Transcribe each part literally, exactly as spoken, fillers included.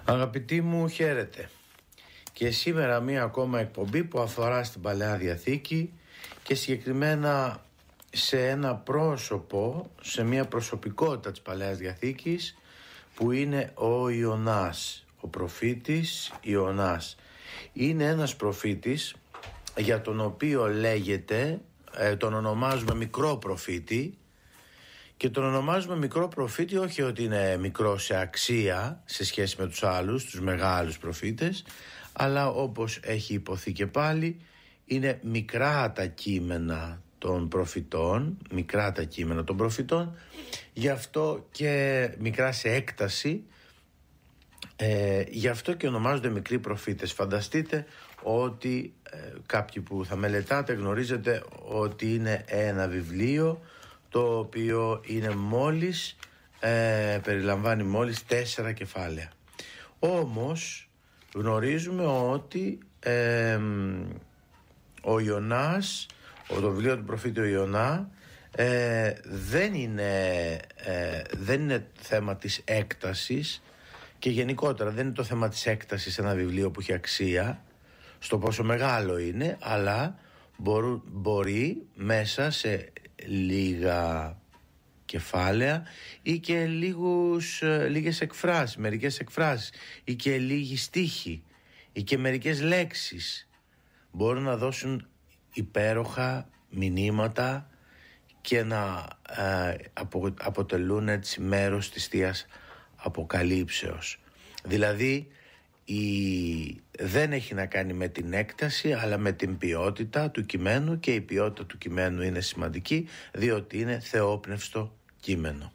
Αγαπητοί μου, χαίρετε. Και σήμερα μία ακόμα εκπομπή που αφορά στην Παλαιά Διαθήκη και συγκεκριμένα σε ένα πρόσωπο, σε μία προσωπικότητα της Παλαιάς Διαθήκης που είναι ο Ιωνάς, ο προφήτης Ιωνάς. Είναι ένας προφήτης για τον οποίο λέγεται, ε, τον ονομάζουμε μικρό προφήτη, και τον ονομάζουμε μικρό προφήτη όχι ότι είναι μικρό σε αξία σε σχέση με τους άλλους, τους μεγάλους προφήτες, αλλά όπως έχει υποθεί και πάλι, είναι μικρά τα κείμενα των προφητών, μικρά τα κείμενα των προφητών, γι' αυτό και μικρά σε έκταση, ε, γι' αυτό και ονομάζονται μικροί προφήτες. Φανταστείτε ότι ε, κάποιοι που θα μελετάτε γνωρίζετε ότι είναι ένα βιβλίο το οποίο είναι μόλις, ε, περιλαμβάνει μόλις τέσσερα κεφάλαια. Όμως γνωρίζουμε ότι ε, ο Ιωνάς, το βιβλίο του προφήτη Ιωνά, ε, δεν, είναι, ε, δεν είναι θέμα της έκτασης, και γενικότερα δεν είναι το θέμα της έκτασης ένα βιβλίο που έχει αξία στο πόσο μεγάλο είναι, αλλά μπορεί, μπορεί μέσα σε λίγα κεφάλαια ή και λίγους, λίγες εκφράσεις, μερικές εκφράσεις ή και λίγοι στίχοι ή και μερικές λέξεις μπορούν να δώσουν υπέροχα μηνύματα και να ε, απο, αποτελούν έτσι μέρος της Θείας Αποκαλύψεως. Δηλαδή η, δεν έχει να κάνει με την έκταση αλλά με την ποιότητα του κειμένου, και η ποιότητα του κειμένου είναι σημαντική διότι είναι θεόπνευστο κείμενο.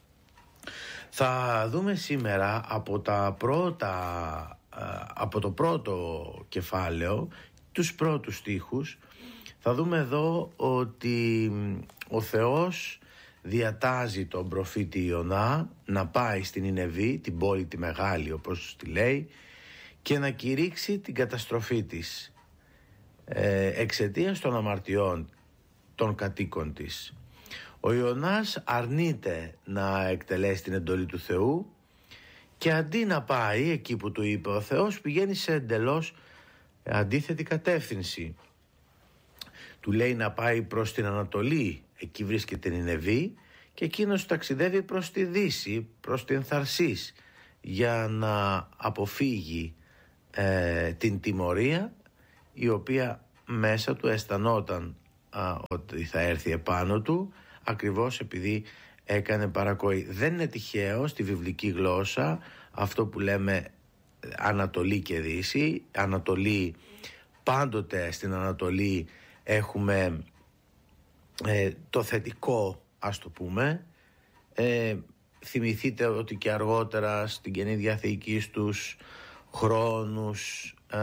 Θα δούμε σήμερα από, τα πρώτα, από το πρώτο κεφάλαιο, τους πρώτους στίχους. Θα δούμε εδώ ότι ο Θεός διατάζει τον προφήτη Ιωνά να πάει στην Νινεβή, την πόλη τη μεγάλη όπως τη λέει, και να κηρύξει την καταστροφή της ε, εξαιτίας των αμαρτιών των κατοίκων της. Ο Ιωνάς αρνείται να εκτελέσει την εντολή του Θεού και αντί να πάει εκεί που του είπε ο Θεός, πηγαίνει σε εντελώς αντίθετη κατεύθυνση. Του λέει να πάει προς την Ανατολή, εκεί βρίσκεται η Νινεβή, και εκείνος ταξιδεύει προς τη Δύση, προς την Θαρσής, για να αποφύγει ε, την τιμωρία η οποία μέσα του αισθανόταν α, ότι θα έρθει επάνω του, ακριβώς επειδή έκανε παρακοή. Δεν είναι τυχαίο στη βιβλική γλώσσα αυτό που λέμε Ανατολή και Δύση. Ανατολή, πάντοτε στην Ανατολή έχουμε ε, το θετικό, ας το πούμε. ε, θυμηθείτε ότι και αργότερα στην Καινή Διαθήκη στους χρόνους ε,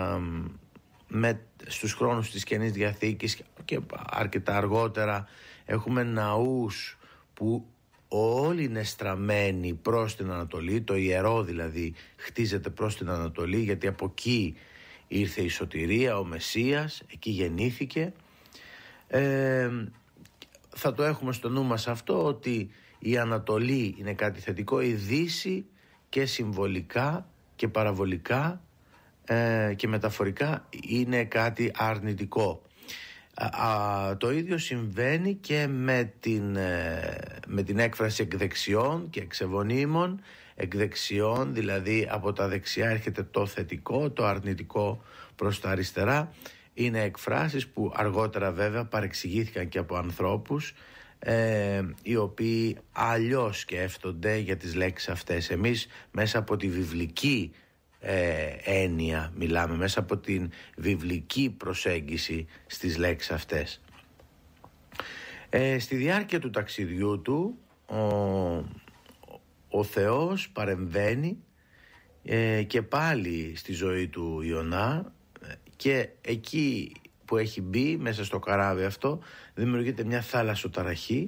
με, στους χρόνους της Καινής Διαθήκης και αρκετά αργότερα έχουμε ναούς που όλοι είναι στραμμένοι προς την Ανατολή, το ιερό δηλαδή χτίζεται προς την Ανατολή, γιατί από εκεί ήρθε η σωτηρία, ο Μεσσίας, εκεί γεννήθηκε. ε, θα το έχουμε στο νου μας αυτό, ότι η Ανατολή είναι κάτι θετικό, η Δύση και συμβολικά και παραβολικά ε, και μεταφορικά είναι κάτι αρνητικό. Α, α, το ίδιο συμβαίνει και με την, ε, με την έκφραση εκδεξιών και εξεβονίμων. Εκδεξιών, δηλαδή από τα δεξιά έρχεται το θετικό, το αρνητικό προς τα αριστερά. Είναι εκφράσεις που αργότερα βέβαια παρεξηγήθηκαν και από ανθρώπους ε, οι οποίοι αλλιώς σκέφτονται για τις λέξεις αυτές. Εμείς μέσα από τη βιβλική ε, έννοια μιλάμε, μέσα από την βιβλική προσέγγιση στις λέξεις αυτές. Ε, στη διάρκεια του ταξιδιού του ο, ο Θεός παρεμβαίνει ε, και πάλι στη ζωή του Ιωνά, και εκεί που έχει μπει μέσα στο καράβι αυτό δημιουργείται μια θάλασσοταραχή.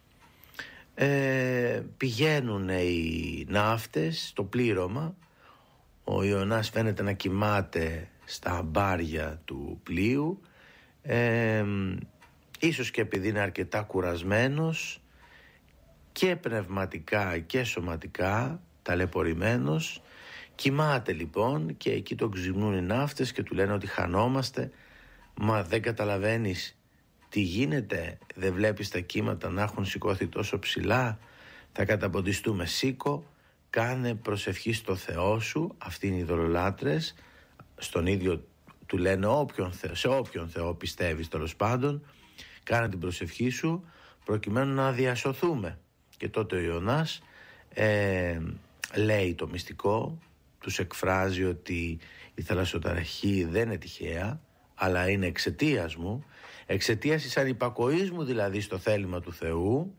ε, πηγαίνουν οι ναύτες στο πλήρωμα, ο Ιωνάς φαίνεται να κοιμάται στα μπάρια του πλοίου, ε, ίσως και επειδή είναι αρκετά κουρασμένος και πνευματικά και σωματικά ταλαιπωρημένος, Κοιμάται λοιπόν και εκεί τον ξυπνούν οι ναύτες και του λένε ότι χανόμαστε. Μα δεν καταλαβαίνεις τι γίνεται? Δεν βλέπεις τα κύματα να έχουν σηκώθει τόσο ψηλά? Θα καταποντιστούμε. Σήκω, κάνε προσευχή στο Θεό σου. Αυτοί είναι οι ειδωλολάτρες. Στον ίδιο του λένε όποιον Θεό, σε όποιον Θεό πιστεύεις τέλος πάντων, κάνε την προσευχή σου προκειμένου να διασωθούμε. Και τότε ο Ιωνάς ε, λέει το μυστικό, τους εκφράζει ότι η θαλασσοταραχή δεν είναι τυχαία, αλλά είναι εξαιτίας μου, εξαιτίας της ανυπακοής μου δηλαδή στο θέλημα του Θεού,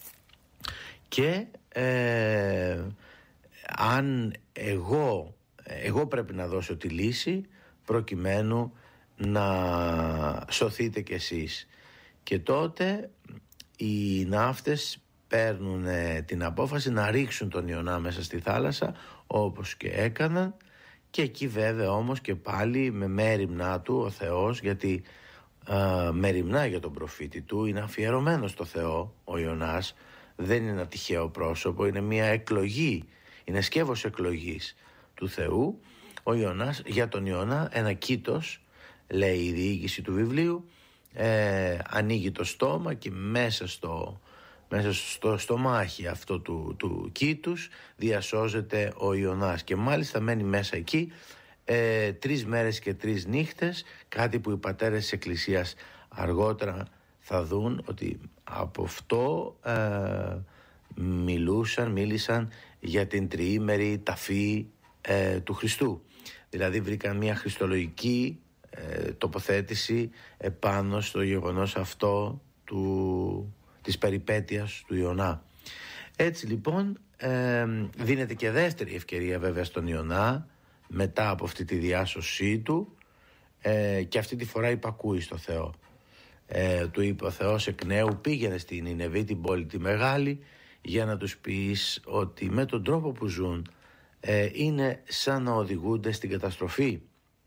και ε, αν εγώ, εγώ πρέπει να δώσω τη λύση προκειμένου να σωθείτε κι εσείς. Και τότε οι ναύτες παίρνουν την απόφαση να ρίξουν τον Ιωνά μέσα στη θάλασσα, όπως και έκαναν, και εκεί βέβαια όμως και πάλι με μέριμνά του ο Θεός, γιατί α, μεριμνά για τον προφήτη του, είναι αφιερωμένος στο Θεό ο Ιωνάς, δεν είναι ένα τυχαίο πρόσωπο, είναι μια εκλογή, είναι σκεύος εκλογής του Θεού. Ο Ιωνάς, για τον Ιωνά ένα κήτος, λέει η διοίκηση του βιβλίου, ε, ανοίγει το στόμα και μέσα στο, μέσα στο στομάχι αυτό του, του κήτους διασώζεται ο Ιωνάς, και μάλιστα μένει μέσα εκεί ε, τρεις μέρες και τρεις νύχτες, κάτι που οι πατέρες της Εκκλησίας αργότερα θα δουν ότι από αυτό ε, μιλούσαν, μίλησαν για την τριήμερη ταφή ε, του Χριστού. Δηλαδή βρήκαν μια χριστολογική ε, τοποθέτηση επάνω στο γεγονός αυτό του, της περιπέτειας του Ιωνά. Έτσι λοιπόν ε, δίνεται και δεύτερη ευκαιρία βέβαια στον Ιωνά μετά από αυτή τη διάσωσή του, ε, και αυτή τη φορά υπακούει στο Θεό. Ε, του είπε ο Θεός εκ νέου, πήγαινε στην Νινεβή, την πόλη τη μεγάλη, για να τους πεις ότι με τον τρόπο που ζουν ε, είναι σαν να οδηγούνται στην καταστροφή.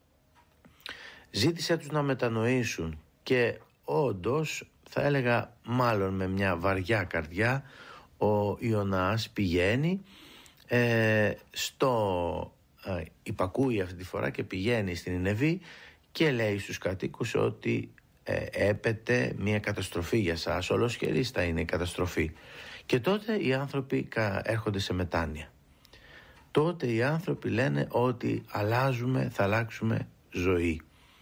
Ζήτησε τους να μετανοήσουν, και όντως θα έλεγα μάλλον με μια βαριά καρδιά ο Ιωνάς πηγαίνει ε, στο ε, υπακούει αυτή τη φορά και πηγαίνει στην Νινεβή και λέει στους κατοίκους ότι ε, έπεται μια καταστροφή για σας, ολοσχερής θα είναι η καταστροφή. Και τότε οι άνθρωποι έρχονται σε μετάνοια. Τότε οι άνθρωποι λένε ότι αλλάζουμε, θα αλλάξουμε ζωή.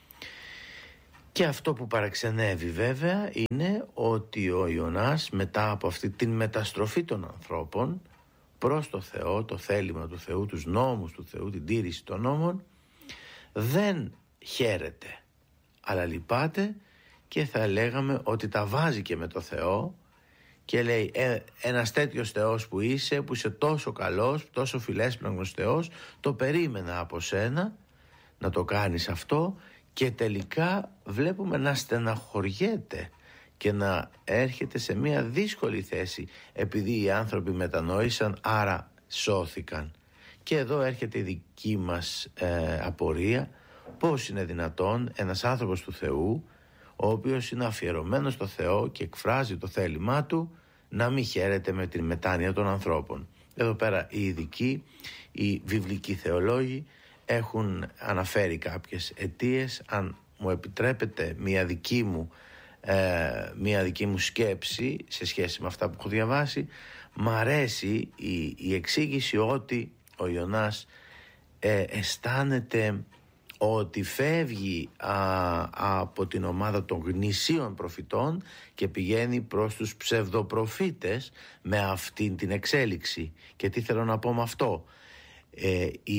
Και αυτό που παραξενεύει βέβαια είναι ότι ο Ιωνάς μετά από αυτή την μεταστροφή των ανθρώπων προς το Θεό, το θέλημα του Θεού, τους νόμους του Θεού, την τήρηση των νόμων, δεν χαίρεται, αλλά λυπάται, και θα λέγαμε ότι τα βάζει και με το Θεό και λέει ε, ένας τέτοιος Θεός που είσαι, που είσαι τόσο καλός, τόσο φιλέσπραγμος Θεός, το περίμενα από σένα να το κάνεις αυτό, και τελικά βλέπουμε να στεναχωριέται και να έρχεται σε μια δύσκολη θέση επειδή οι άνθρωποι μετανόησαν, άρα σώθηκαν. Και εδώ έρχεται η δική μας ε, απορία, πώς είναι δυνατόν ένας άνθρωπος του Θεού, ο οποίος είναι αφιερωμένος στο Θεό και εκφράζει το θέλημά του, να μην χαίρεται με την μετάνοια των ανθρώπων. Εδώ πέρα οι ειδικοί, οι βιβλικοί θεολόγοι έχουν αναφέρει κάποιες αιτίες. Αν μου επιτρέπετε μια δική μου, ε, μια δική μου σκέψη σε σχέση με αυτά που έχω διαβάσει, μ' αρέσει η, η εξήγηση ότι ο Ιωνάς ε, αισθάνεται ότι φεύγει α, από την ομάδα των γνησίων προφητών και πηγαίνει προς τους ψευδοπροφήτες με αυτήν την εξέλιξη. Και τι θέλω να πω με αυτό? Ε, η,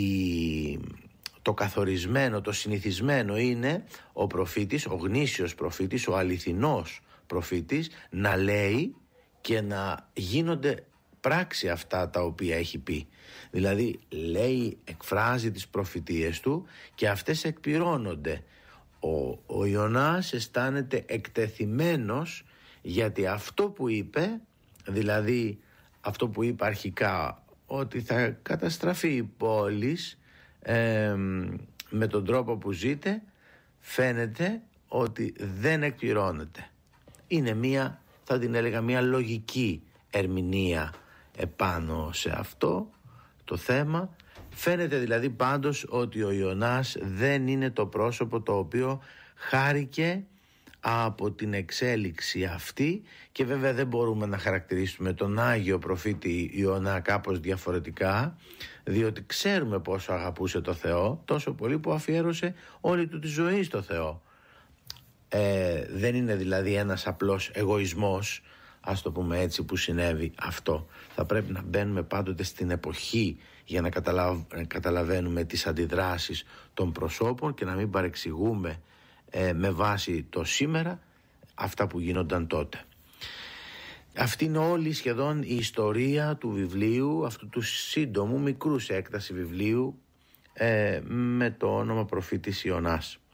το καθορισμένο, το συνηθισμένο είναι ο προφήτης, ο γνήσιος προφήτης, ο αληθινός προφήτης να λέει και να γίνονται πράξη αυτά τα οποία έχει πει. Δηλαδή λέει, εκφράζει τις προφητείες του και αυτές εκπληρώνονται. Ο, ο Ιωνάς αισθάνεται εκτεθειμένος, γιατί αυτό που είπε, δηλαδή αυτό που είπε αρχικά, ότι θα καταστραφεί η πόλη ε, με τον τρόπο που ζείτε, φαίνεται ότι δεν εκπληρώνεται. Είναι μία, θα την έλεγα, μία λογική ερμηνεία επάνω σε αυτό το θέμα. Φαίνεται δηλαδή πάντως ότι ο Ιωνάς δεν είναι το πρόσωπο το οποίο χάρηκε από την εξέλιξη αυτή, και βέβαια δεν μπορούμε να χαρακτηρίσουμε τον Άγιο προφήτη Ιωνά κάπως διαφορετικά, διότι ξέρουμε πόσο αγαπούσε το Θεό, τόσο πολύ που αφιέρωσε όλη του τη ζωή στο Θεό. Ε, δεν είναι δηλαδή ένας απλός εγωισμός, ας το πούμε έτσι, που συνέβη αυτό. Θα πρέπει να μπαίνουμε πάντοτε στην εποχή για να καταλαβ... καταλαβαίνουμε τις αντιδράσεις των προσώπων και να μην παρεξηγούμε ε, με βάση το σήμερα αυτά που γίνονταν τότε. Αυτή είναι όλη σχεδόν η ιστορία του βιβλίου, αυτού του σύντομου, μικρού σε έκταση βιβλίου, ε, με το όνομα Προφήτης Ιωνάς.